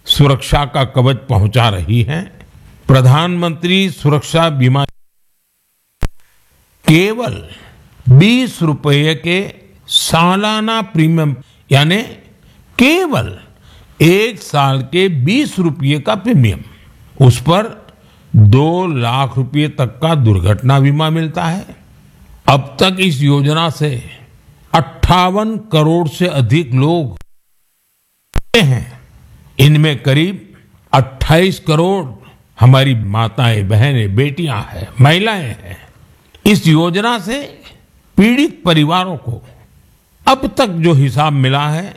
सुरक्षा का कवच पहुंचा रही है। प्रधानमंत्री सुरक्षा बीमा केवल 20 रुपये के सालाना प्रीमियम यानी केवल 1 साल के 20 रुपये का प्रीमियम, उस पर 2 लाख रुपये तक का दुर्घटना बीमा मिलता है। अब तक इस योजना से 58 करोड़ से अधिक लोग हैं। इनमें करीब 28 करोड़ हमारी माताएं, बहनें, बेटियां हैं, महिलाएं हैं। इस योजना से पीड़ित परिवारों को अब तक जो हिसाब मिला है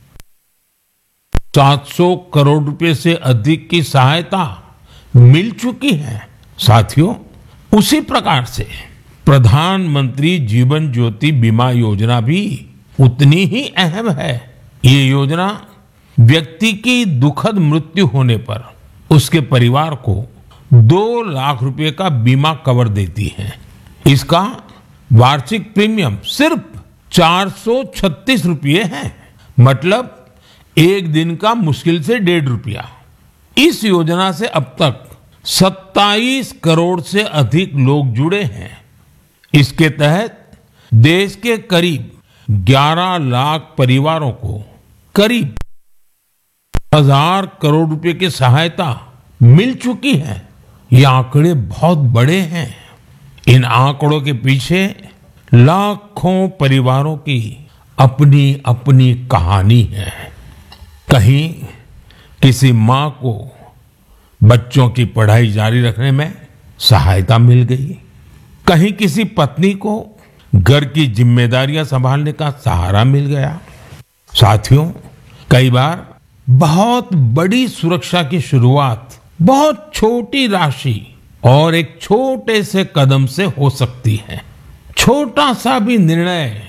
700 करोड़ रुपए से अधिक की सहायता मिल चुकी है। साथियों, उसी प्रकार से प्रधानमंत्री जीवन ज्योति बीमा योजना भी उतनी ही अहम है। ये योजना व्यक्ति की दुखद मृत्यु होने पर उसके परिवार को 2 लाख रुपए का बीमा कवर देती है। इसका वार्षिक प्रीमियम सिर्फ 436 रुपये है, मतलब एक दिन का मुश्किल से 1.5 रुपया। इस योजना से अब तक 27 करोड़ से अधिक लोग जुड़े हैं। इसके तहत देश के करीब 11 लाख परिवारों को करीब 1000 करोड़ रुपए की सहायता मिल चुकी है। ये आंकड़े बहुत बड़े हैं। इन आंकड़ों के पीछे लाखों परिवारों की अपनी अपनी कहानी है। कहीं किसी मां को बच्चों की पढ़ाई जारी रखने में सहायता मिल गई, कहीं किसी पत्नी को घर की जिम्मेदारियां संभालने का सहारा मिल गया। साथियों, कई बार बहुत बड़ी सुरक्षा की शुरुआत बहुत छोटी राशि और एक छोटे से कदम से हो सकती है। छोटा सा भी निर्णय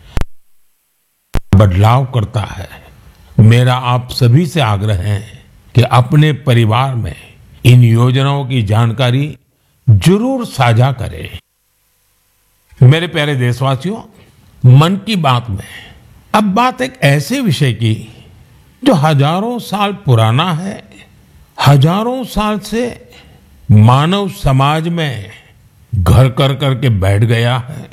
बदलाव करता है। मेरा आप सभी से आग्रह है कि अपने परिवार में इन योजनाओं की जानकारी जरूर साझा करें। मेरे प्यारे देशवासियों, मन की बात में अब बात एक ऐसे विषय की जो हजारों साल पुराना है, हजारों साल से मानव समाज में घर कर करके बैठ गया है।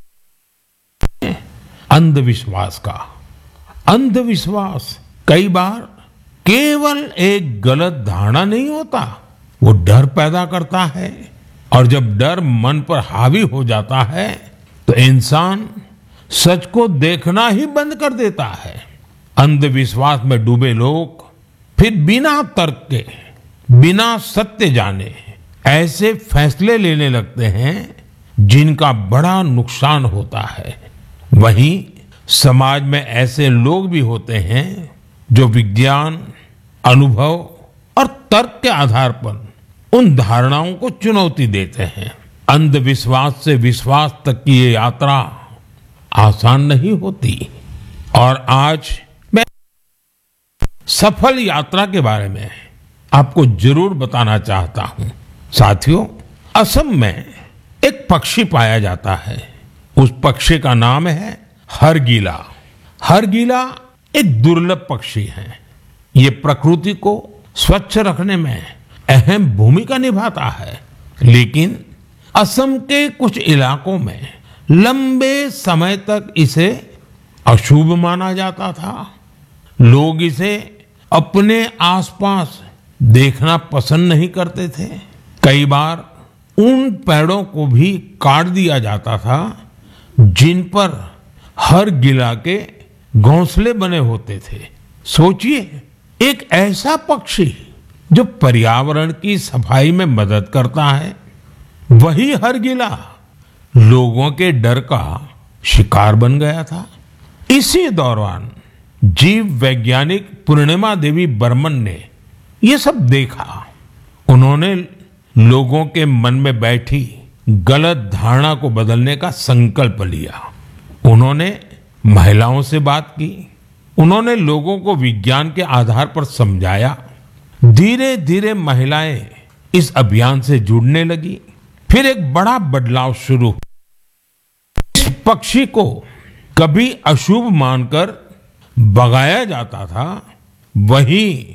अंधविश्वास का। अंधविश्वास कई बार केवल एक गलत धारणा नहीं होता, वो डर पैदा करता है। और जब डर मन पर हावी हो जाता है तो इंसान सच को देखना ही बंद कर देता है। अंधविश्वास में डूबे लोग फिर बिना तर्क के, बिना सत्य जाने ऐसे फैसले लेने लगते हैं जिनका बड़ा नुकसान होता है। वहीं समाज में ऐसे लोग भी होते हैं जो विज्ञान, अनुभव और तर्क के आधार पर उन धारणाओं को चुनौती देते हैं। अंधविश्वास से विश्वास तक की ये यात्रा आसान नहीं होती। और आज मैं सफल यात्रा के बारे में आपको जरूर बताना चाहता हूं। साथियों, असम में एक पक्षी पाया जाता है। उस पक्षी का नाम है हरगिला। हरगिला एक दुर्लभ पक्षी है। ये प्रकृति को स्वच्छ रखने में अहम भूमिका निभाता है, लेकिन असम के कुछ इलाकों में लंबे समय तक इसे अशुभ माना जाता था। लोग इसे अपने आसपास देखना पसंद नहीं करते थे। कई बार उन पेड़ों को भी काट दिया जाता था जिन पर हरगिला के घोंसले बने होते थे। सोचिए, एक ऐसा पक्षी जो पर्यावरण की सफाई में मदद करता है, वही हरगिला लोगों के डर का शिकार बन गया था। इसी दौरान जीव वैज्ञानिक पूर्णिमा देवी बर्मन ने ये सब देखा। उन्होंने लोगों के मन में बैठी गलत धारणा को बदलने का संकल्प लिया। उन्होंने महिलाओं से बात की। उन्होंने लोगों को विज्ञान के आधार पर समझाया। धीरे धीरे महिलाएं इस अभियान से जुड़ने लगी। फिर एक बड़ा बदलाव शुरू हुआ। इस पक्षी को कभी अशुभ मानकर भगाया जाता था, वहीं